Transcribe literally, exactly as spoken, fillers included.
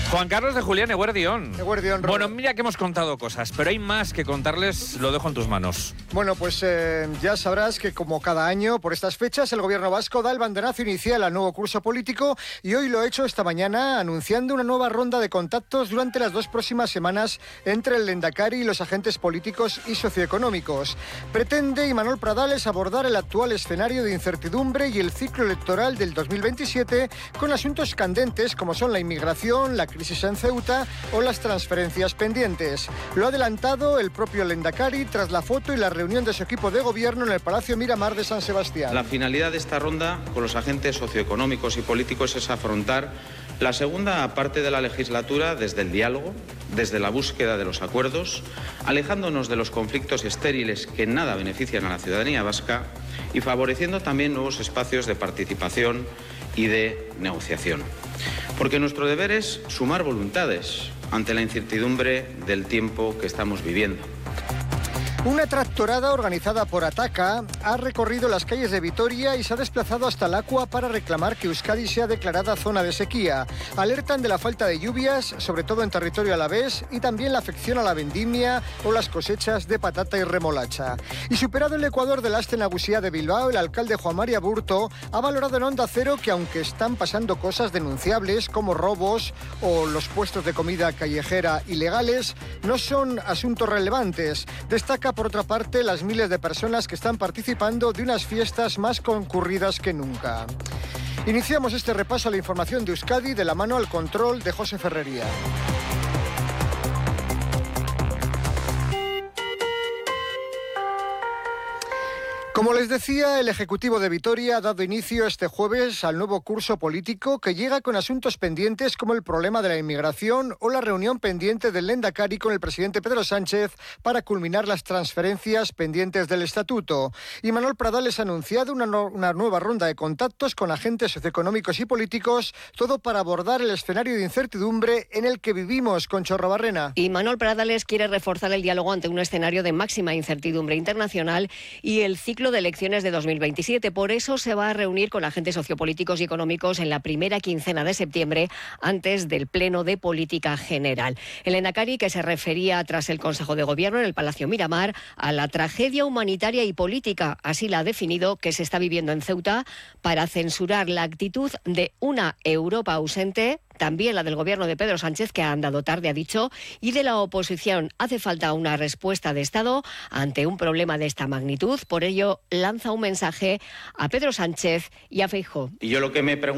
Juan Carlos de Julián, Eguerdión. Eguerdión, Bueno, mira que hemos contado cosas, pero hay más que contarles, lo dejo en tus manos. Bueno, pues eh, ya sabrás que como cada año, por estas fechas, el gobierno vasco da el banderazo inicial al nuevo curso político y hoy lo ha hecho esta mañana anunciando una nueva ronda de contactos durante las dos próximas semanas entre el Lehendakari y los agentes políticos y socioeconómicos. Pretende Imanol Pradales abordar el actual escenario de incertidumbre y el ciclo electoral del dos mil veintisiete con asuntos candentes como son la inmigración, la crisis en Ceuta o las transferencias pendientes. Lo ha adelantado el propio Lehendakari tras la foto y la reunión de su equipo de gobierno en el Palacio Miramar de San Sebastián. La finalidad de esta ronda con los agentes socioeconómicos y políticos es afrontar la segunda parte de la legislatura desde el diálogo, desde la búsqueda de los acuerdos, alejándonos de los conflictos estériles que en nada benefician a la ciudadanía vasca y favoreciendo también nuevos espacios de participación y de negociación. Porque nuestro deber es sumar voluntades ante la incertidumbre del tiempo que estamos viviendo. Una tractorada organizada por Ataca ha recorrido las calles de Vitoria y se ha desplazado hasta Lacua para reclamar que Euskadi sea declarada zona de sequía. Alertan de la falta de lluvias, sobre todo en territorio alavés, y también la afección a la vendimia o las cosechas de patata y remolacha. Y superado el Ecuador del Aste Nagusía de Bilbao, el alcalde Juan María Burto ha valorado en Onda Cero que aunque están pasando cosas denunciables como robos o los puestos de comida callejera ilegales, no son asuntos relevantes. Destaca por otra parte las miles de personas que están participando de unas fiestas más concurridas que nunca. Iniciamos este repaso a la información de Euskadi de la mano al control de José Ferrería. Como les decía, el Ejecutivo de Vitoria ha dado inicio este jueves al nuevo curso político que llega con asuntos pendientes como el problema de la inmigración o la reunión pendiente del Lehendakari con el presidente Pedro Sánchez para culminar las transferencias pendientes del Estatuto. Imanol Pradales ha anunciado una, no, una nueva ronda de contactos con agentes socioeconómicos y políticos, todo para abordar el escenario de incertidumbre en el que vivimos, Concho Robarrena. Imanol Pradales quiere reforzar el diálogo ante un escenario de máxima incertidumbre internacional y el ciclo de elecciones de dos mil veintisiete. Por eso se va a reunir con agentes sociopolíticos y económicos en la primera quincena de septiembre, antes del Pleno de Política General. El Lehendakari, que se refería tras el Consejo de Gobierno en el Palacio Miramar a la tragedia humanitaria y política, así la ha definido, que se está viviendo en Ceuta, para censurar la actitud de una Europa ausente, también la del gobierno de Pedro Sánchez, que ha andado tarde, ha dicho, y de la oposición. Hace falta una respuesta de Estado ante un problema de esta magnitud. Por ello, lanza un mensaje a Pedro Sánchez y a Feijóo. Y yo lo que me pregunto